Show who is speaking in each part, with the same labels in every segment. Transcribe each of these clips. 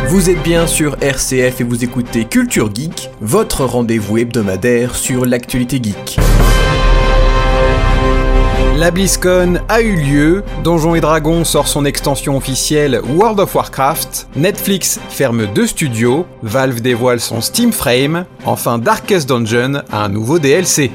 Speaker 1: Vous êtes bien sur RCF et vous écoutez Culture Geek, votre rendez-vous hebdomadaire sur l'actualité geek. La BlizzCon a eu lieu, Donjons et Dragons sort son extension officielle World of Warcraft, Netflix ferme 2 studios, Valve dévoile son Steam Frame, enfin Darkest Dungeon a un nouveau DLC.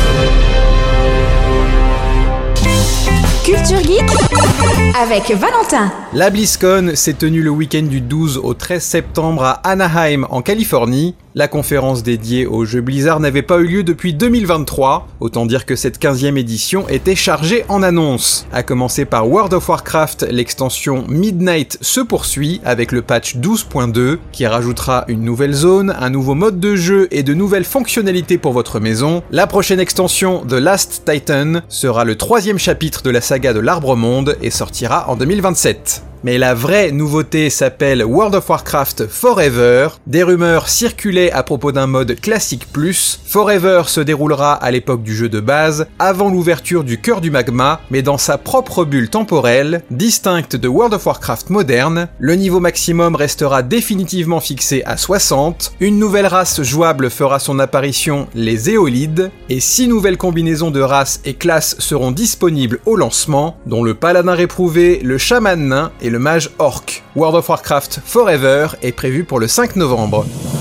Speaker 2: Culture Geek avec Valentin.
Speaker 1: La BlizzCon s'est tenue le week-end du 12 au 13 septembre à Anaheim en Californie. La conférence dédiée aux jeux Blizzard n'avait pas eu lieu depuis 2023, autant dire que cette 15e édition était chargée en annonces. À commencer par World of Warcraft, l'extension Midnight se poursuit avec le patch 12.2 qui rajoutera une nouvelle zone, un nouveau mode de jeu et de nouvelles fonctionnalités pour votre maison. La prochaine extension, The Last Titan, sera le 3e chapitre de la saga de l'Arbre-Monde et sortira en 2027. Mais la vraie nouveauté s'appelle World of Warcraft Forever. Des rumeurs circulaient à propos d'un mode classique plus. Forever se déroulera à l'époque du jeu de base, avant l'ouverture du cœur du magma, mais dans sa propre bulle temporelle, distincte de World of Warcraft moderne. Le niveau maximum restera définitivement fixé à 60. Une nouvelle race jouable fera son apparition, les Éolides, et 6 nouvelles combinaisons de races et classes seront disponibles au lancement, dont le paladin réprouvé, le chaman nain et le mage orc. World of Warcraft Forever est prévu pour le 5 novembre.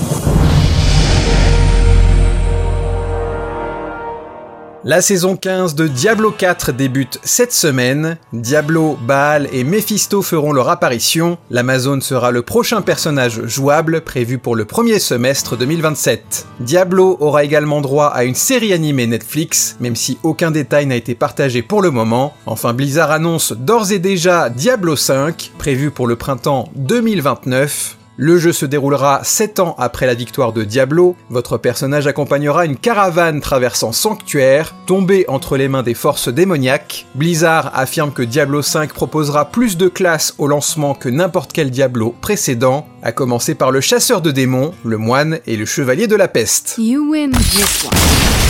Speaker 1: La saison 15 de Diablo 4 débute cette semaine. Diablo, Baal et Mephisto feront leur apparition. L'Amazone sera le prochain personnage jouable prévu pour le premier semestre 2027. Diablo aura également droit à une série animée Netflix, même si aucun détail n'a été partagé pour le moment. Enfin, Blizzard annonce d'ores et déjà Diablo 5, prévu pour le printemps 2029. Le jeu se déroulera 7 ans après la victoire de Diablo. Votre personnage accompagnera une caravane traversant Sanctuaire, tombée entre les mains des forces démoniaques. Blizzard affirme que Diablo 5 proposera plus de classes au lancement que n'importe quel Diablo précédent, à commencer par le chasseur de démons, le moine et le chevalier de la peste.
Speaker 2: You win this one.